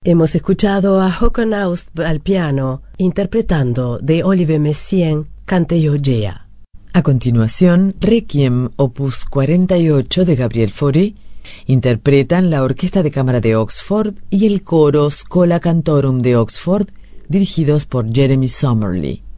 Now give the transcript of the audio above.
Hemos escuchado a Håkon Aust al piano, interpretando de Oliver Messiaen, Cante Joyea. A continuación, Requiem, opus 48 de Gabriel Fauré, interpretan la Orquesta de Cámara de Oxford y el coro Schola Cantorum de Oxford, dirigidos por Jeremy Summerly.